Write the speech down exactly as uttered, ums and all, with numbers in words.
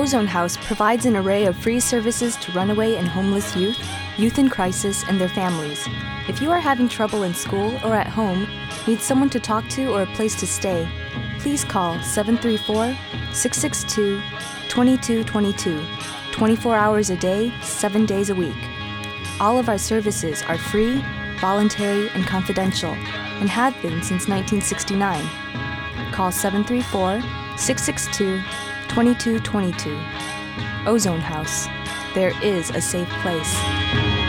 Ozone House provides an array of free services to runaway and homeless youth, youth in crisis, and their families. If you are having trouble in school or at home, need someone to talk to or a place to stay, please call seven three four, six six two, two two two two, twenty-four hours a day, seven days a week. All of our services are free, voluntary, and confidential, and have been since nineteen sixty-nine. Call seven three four, six six two, two two two two. Ozone House. There is a safe place.